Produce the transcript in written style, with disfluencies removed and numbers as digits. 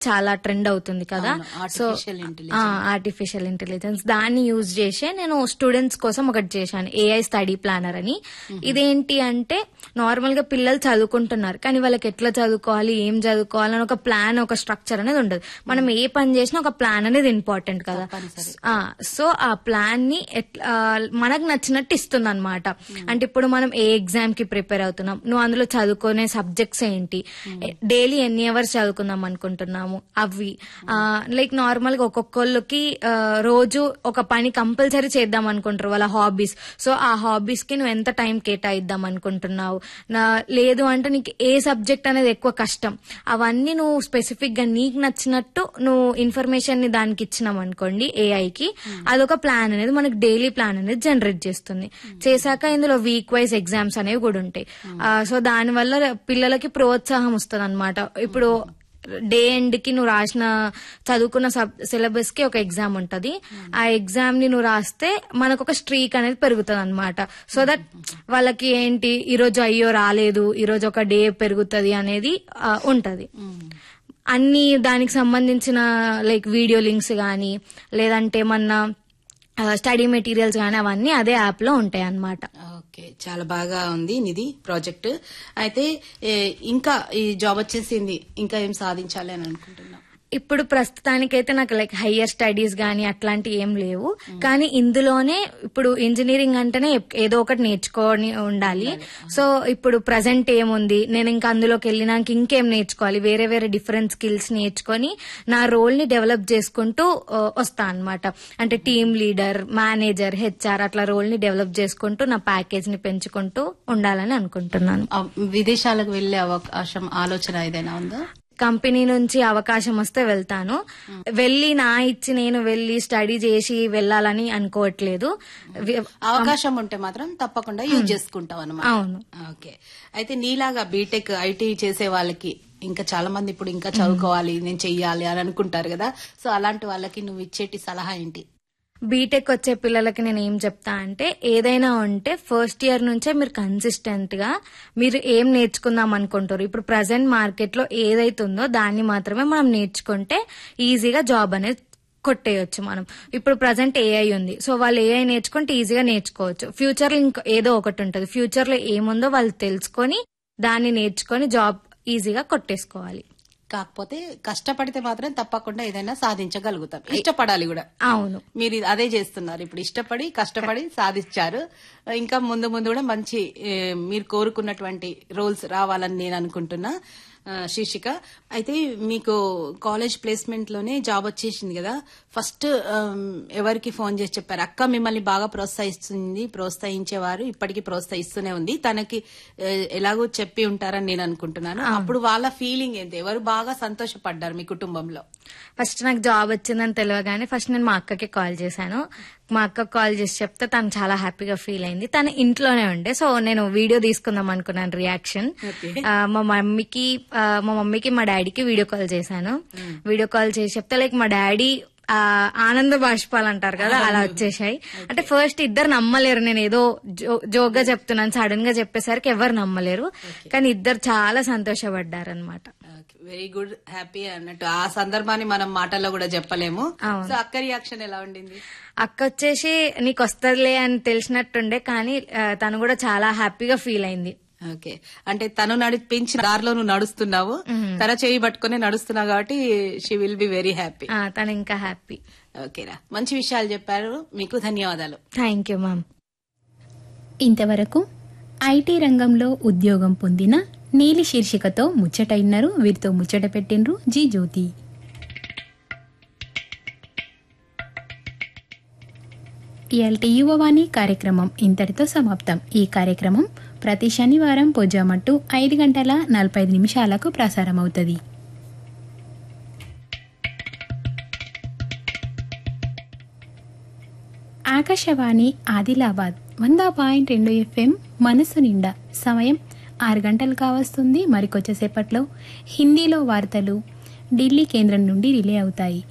చాలా ట్రెండ్ అవుతుంది కదా. సో ఆర్టిఫిషియల్ ఇంటెలిజెన్స్ దాన్ని యూజ్ చేసే నేను స్టూడెంట్స్ కోసం ఒకటి చేశాను, ఏఐ స్టడీ ప్లానర్ అని. ఇదేంటి అంటే నార్మల్ గా పిల్లలు చదువుకుంటున్నారు కానీ వాళ్ళకి ఎట్లా చదువుకోవాలి, ఏం చదువుకోవాలి అని ఒక ప్లాన్, ఒక స్ట్రక్చర్ అనేది ఉండదు. మనం ఏ పని చేసినా ఒక ప్లాన్ అనేది ఇంపార్టెంట్ కదా. సో ఆ ప్లాన్ ని మనకు నచ్చినట్టు ఇస్తుంది అనమాట. అంటే ఇప్పుడు మనం ఏ ఎగ్జామ్ కి ప్రిపేర్ అవుతున్నాం, నువ్వు అందులో చదువుకునే సబ్జెక్ట్స్ ఏంటి, డైలీ ఎన్ని అవర్స్ చదువుకుందాం అనుకుంటున్నాము, అవి లైక్ నార్మల్ గా ఒక్కొక్కళ్ళకి రోజు ఒక పని కంపల్సరీ చేద్దాం అనుకుంటారు వాళ్ళ హాబీస్. సో ఆ హాబీస్ కి నువ్వు ఎంత టైం కేటాయిద్దాం అనుకుంటున్నావు, లేదు అంటే నీకు ఏ సబ్జెక్ట్ అనేది ఎక్కువ కష్టం, అవన్నీ నువ్వు స్పెసిఫిక్ గా నీకు నచ్చినట్టు నువ్వు ఇన్ఫర్మేషన్ ని దానికి ఇచ్చినాం అనుకోండి ఏఐకి, అదొక ప్లాన్ అనేది మనకి డైలీ ప్లాన్ అనేది జనరేట్ చేస్తుంది. చేశాక ఇందులో వీక్ వైజ్ ఎగ్జామ్స్ అనేవి కూడా ఉంటాయి. సో దానివల్ల పిల్లలకి ప్రోత్సాహం వస్తుంది అనమాట. ఇప్పుడు డే ఎండ్ కి నువ్వు రాసిన చదువుకున్న సిలబస్ కి ఒక ఎగ్జామ్ ఉంటది, ఆ ఎగ్జామ్ ని నువ్వు రాస్తే మనకు ఒక స్ట్రీక్ అనేది పెరుగుతుంది అనమాట. సో దట్ వాళ్ళకి ఏంటి, ఈ రోజు అయ్యో రాలేదు, ఈ రోజు ఒక డే పెరుగుతుంది అనేది ఉంటది. అన్ని దానికి సంబంధించిన లైక్ వీడియో లింక్స్ గానీ లేదంటే మన స్టడీ మెటీరియల్స్ గానీ అవన్నీ అదే యాప్ లో ఉంటాయి అన్నమాట. ఓకే, చాలా బాగా ఉంది నిధి ప్రాజెక్ట్. అయితే ఇంకా ఈ జాబ్ వచ్చేసింది, ఇంకా ఏం సాధించాలి అని అనుకుంటున్నా? ఇప్పుడు ప్రస్తుతానికైతే నాకు లైక్ హయ్యర్ స్టడీస్ గానీ అట్లాంటివి ఏం లేవు. కానీ ఇందులోనే ఇప్పుడు ఇంజనీరింగ్ అంటేనే ఏదో ఒకటి నేర్చుకొని ఉండాలి. సో ఇప్పుడు ప్రజెంట్ ఏముంది, నేను ఇంకా అందులోకి వెళ్ళినాక ఇంకేం నేర్చుకోవాలి, వేరే వేరే డిఫరెంట్ స్కిల్స్ నేర్చుకొని నా రోల్ ని డెవలప్ చేసుకుంటూ వస్తా అనమాట. అంటే టీమ్ లీడర్, మేనేజర్, హెచ్ఆర్ అట్లా రోల్ ని డెవలప్ చేసుకుంటూ నా ప్యాకేజ్ ని పెంచుకుంటూ ఉండాలని అనుకుంటున్నాను. విదేశాలకు వెళ్లే అవకాశం, ఆలోచన ఏదైనా ఉందా? కంపెనీ నుంచి అవకాశం వస్తే వెళ్తాను. నేను వెళ్ళి స్టడీ చేసి వెళ్ళాలని అనుకోవట్లేదు. అవకాశం ఉంటే మాత్రం తప్పకుండా యూజ్ చేసుకుంటాం అన్నమాట. అవును. ఓకే, అయితే నీలాగా బీటెక్ ఐటీ చేసే వాళ్ళకి ఇంకా చాలా మంది ఇప్పుడు ఇంకా చదువుకోవాలి, నేను చెయ్యాలి అని అనుకుంటారు కదా. సో అలాంటి వాళ్ళకి నువ్వు ఇచ్చేటి సలహా ఏంటి? బీటెక్ వచ్చే పిల్లలకి నేను ఏం చెప్తా అంటే, ఏదైనా ఉంటే ఫస్ట్ ఇయర్ నుంచే మీరు కన్సిస్టెంట్ గా మీరు ఏం నేర్చుకుందాం అనుకుంటారు, ఇప్పుడు ప్రజెంట్ మార్కెట్ లో ఏదైతుందో దాన్ని మాత్రమే మనం నేర్చుకుంటే ఈజీగా జాబ్ అనేది కొట్టేయచ్చు మనం. ఇప్పుడు ప్రజెంట్ ఏఐ ఉంది, సో వాళ్ళు ఏఐ నేర్చుకుంటే ఈజీగా నేర్చుకోవచ్చు. ఫ్యూచర్ లో ఇంకా ఏదో ఒకటి ఉంటుంది, ఫ్యూచర్ లో ఏముందో వాళ్ళు తెలుసుకొని దాన్ని నేర్చుకొని జాబ్ ఈజీగా కొట్టేసుకోవాలి. కాకపోతే కష్టపడితే మాత్రం తప్పకుండా ఏదైనా సాధించగలుగుతాం. ఇష్టపడాలి కూడా. అవును, మీరు అదే చేస్తున్నారు. ఇప్పుడు ఇష్టపడి కష్టపడి సాధించారు. ఇంకా ముందు ముందు కూడా మంచి మీరు కోరుకున్నటువంటి రోల్స్ రావాలని నేను అనుకుంటున్నా. శీర్షిక, అయితే మీకు కాలేజ్ ప్లేస్మెంట్ లోనే జాబ్ వచ్చేసింది కదా, ఫస్ట్ ఎవరికి ఫోన్ చేసి చెప్పారు? అక్క మిమ్మల్ని బాగా ప్రోత్సహించేవారు, ఇప్పటికీ ప్రోత్సహిస్తూనే ఉంది, తనకి ఎలాగో చెప్పి ఉంటారని నేను అనుకుంటున్నాను. అప్పుడు వాళ్ళ ఫీలింగ్ ఏంటి? ఎవరు బాగా సంతోషపడ్డారు మీ కుటుంబంలో? ఫస్ట్ నాకు జాబ్ వచ్చిందని తెలియగానే ఫస్ట్ నేను మా అక్కకి కాల్ చేశాను. మా అక్కకి కాల్ చేసి చెప్తే తను చాలా హ్యాపీగా ఫీల్ అయింది. తను ఇంట్లోనే ఉండే, సో నేను వీడియో తీసుకుందాం అనుకున్నాను రియాక్షన్. మా మమ్మీకి మా డాడీకి వీడియో కాల్ చేశాను. వీడియో కాల్ చేసి చెప్తే లైక్ మా డాడీ ఆనంద బాష్పాలు అంటారు కదా, అలా వచ్చేసాయి. అంటే ఫస్ట్ ఇద్దరు నమ్మలేరు, నేను ఏదో జోక్ గా చెప్తున్నాను, సడన్ గా చెప్పేసరికి ఎవరు నమ్మలేరు. కానీ ఇద్దరు చాలా సంతోషపడ్డారు అనమాట. వెరీ గుడ్, హ్యాపీ అన్నట్టు. ఆ సందర్భాన్ని మనం మాటల్లో కూడా చెప్పలేము. సో అక్క రియాక్షన్ ఎలా ఉండింది? అక్క వచ్చేసి నీకు వస్తదిలే అని తెలిసినట్టుండే, కానీ తను కూడా చాలా హ్యాపీగా ఫీల్ అయింది. ఓకే, అంటే తను నడిపించిన దారిలో నువ్వు నడుస్తున్నావు, తన చేయి పట్టుకుని నడుస్తున్నావు కాబట్టి she will be very happy. తను ఇంకా హ్యాపీ. ఓకేరా, మంచి విషయాలు చెప్పారు, మీకు ధన్యవాదాలు. Thank you ma'am. ఇంతవరకు ఐటీ రంగంలో ఉద్యోగం పొందిన నీలి శీర్షికతో ముచ్చటైనారు. వీరితో ముచ్చట పెట్టినరు జీ జ్యోతి. ఇయాల్టి యువవాణి కార్యక్రమం ఇంతటితో సమాప్తం. ఈ కార్యక్రమం ప్రతి శనివారం పొజ్జామట్టు 5:45 ప్రసారమవుతుంది. ఆకాశవాణి ఆదిలాబాద్ 100.2 FM మనసు నిండా. సమయం 6 గంటలు కావస్తుంది. మరికొచ్చేసేపట్లో హిందీలో వార్తలు ఢిల్లీ కేంద్రం నుండి రిలే అవుతాయి.